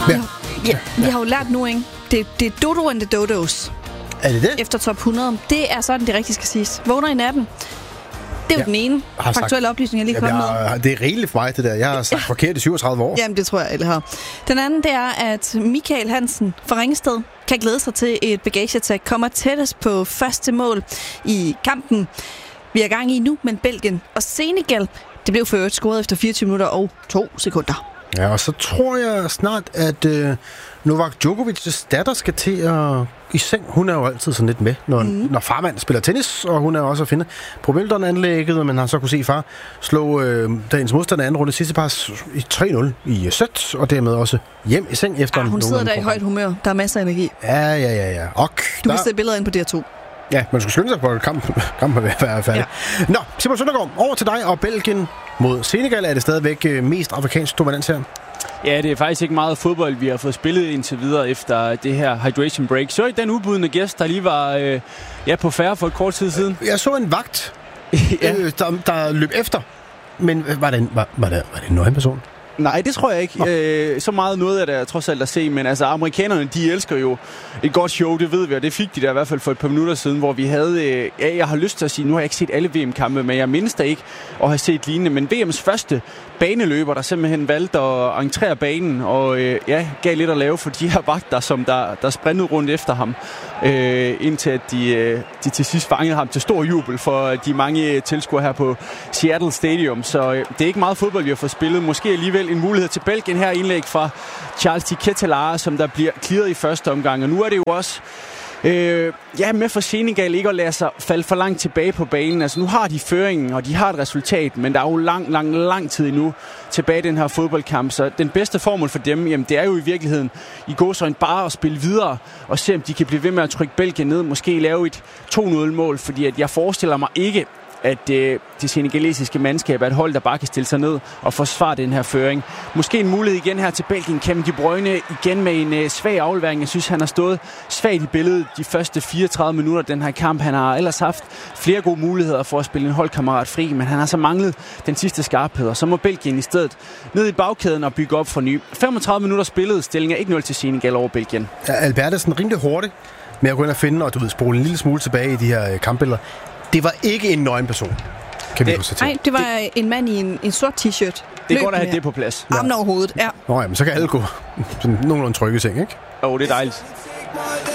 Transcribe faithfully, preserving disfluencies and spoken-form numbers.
Ja. Ja, vi har jo lært nu, ikke? Det, det er Dodo and the Dodos. Er det det? Efter top hundrede. Det er sådan, det rigtigt skal siges. Vågner i natten. Det er jo Ja. den ene Har sagt- faktuelle oplysning, jeg lige Jamen, kom med. jeg, det er rigeligt for mig, det der. Jeg har sagt forkert i syvogtredive år. Jamen, det tror jeg, alle har. Den anden, det er, at Michael Hansen fra Ringsted kan glæde sig til et bagageattack. Kommer tættest på første mål i kampen. Vi er i gang i nu, men Belgien og Senegal, det blev for øvrigt scoret efter fireogtyve minutter og to sekunder. Ja, og så tror jeg snart, at øh, Novak Djokovic's datter skal til at i seng. Hun er jo altid sådan lidt med, når, mm. når farmand spiller tennis, og hun er også at finde på Wimbledon-anlægget, men har så kunne se far slå øh, dagens modstander anden runde sidste pas i tre nul i sæt, og dermed også hjem i seng efter Ja, hun sidder der i højt humør. Der er masser af energi. Ja, ja, ja, ja. Og Du der... kan se billeder ind på D R to. Ja, man skulle skynde sig på, at kampen kamp er ved at være færdig. Ja. Nå, Simon Søndergaard, over til dig og Belgien mod Senegal. Er det stadigvæk øh, mest afrikansk dominans her? Ja, det er faktisk ikke meget fodbold, vi har fået spillet indtil videre efter det her hydration break. Så i den udbudende gæst, der lige var øh, ja, på færre for et kort tid siden. Jeg så en vagt, ja. øh, der, der løb efter. Men var det en, var, var det, var det en nøgen person? Nej, det tror jeg ikke. Øh, så meget noget af det er trods alt at se, men altså amerikanerne, de elsker jo et godt show, det ved vi, og det fik de der i hvert fald for et par minutter siden, hvor vi havde, øh, ja, jeg har lyst til at sige, nu har jeg ikke set alle V M-kampe, men jeg mindes da ikke at have set lignende, men V M's første baneløber, der simpelthen valgte at entrere banen, og øh, ja, gav lidt at lave for de her vagter, som der, der sprintede rundt efter ham, øh, indtil at de, øh, de til sidst fangede ham til stor jubel for de mange tilskuere her på Seattle Stadium, så øh, det er ikke meget fodbold, vi har fået spillet, måske alligevel en mulighed til Belgien her, indlæg fra Charles de Ketelaere, som der bliver clearet i første omgang, og nu er det jo også Øh, ja, med for Senegal ikke at lade sig falde for langt tilbage på banen. Altså nu har de føringen, og de har et resultat, men der er jo lang, lang, lang tid endnu tilbage i den her fodboldkamp. Så den bedste formel for dem, jamen det er jo i virkeligheden i gåseøjne bare at spille videre og se, om de kan blive ved med at trykke Belgien ned. Måske lave et to nul mål, fordi at jeg forestiller mig ikke, at øh, det senegalesiske mandskab er et hold, der bare kan stille sig ned og forsvare den her føring. Måske en mulighed igen her til Belgien. Kevin De Bruyne igen med en øh, svag aflevering. Jeg synes, han har stået svagt i billedet de første fireogtredive minutter den her kamp. Han har ellers haft flere gode muligheder for at spille en holdkammerat fri, men han har så manglet den sidste skarphed, og så må Belgien i stedet ned i bagkæden og bygge op for ny. femogtredive minutter spillet, stillingen er et nul til Senegal over Belgien. Ja, Albert er sådan rimelig hurtigt med at gå ind og finde, og du ved, spole en lille smule tilbage i de her øh, kampbilleder. Det var ikke en nøgen person, kan vi konstatere. Nej, det var en mand i en, en sort t-shirt. Det er godt at have det på plads. Ja. Armen over hovedet, ja. Nå ja, men så kan alle gå sådan nogenlunde trygge ting, ikke? Åh, oh, det er dejligt.